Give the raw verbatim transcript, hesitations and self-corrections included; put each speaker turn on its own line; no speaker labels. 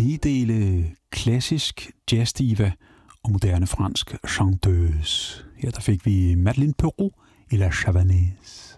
Ligedele klassisk jazzdiva og moderne fransk chanteuse. Her der fik vi Madeleine Peyroux i La Chavanaise.